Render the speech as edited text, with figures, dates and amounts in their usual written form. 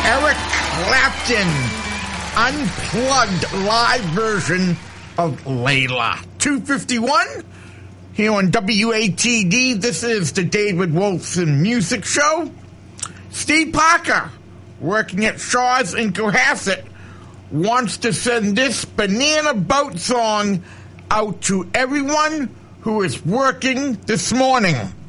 Eric Clapton, unplugged live version of Layla. 2:51 here on WATD. This is the David Wolfson Music Show. Steve Parker, working at Shaw's in Cohasset, wants to send this Banana Boat song out to everyone who is working this morning.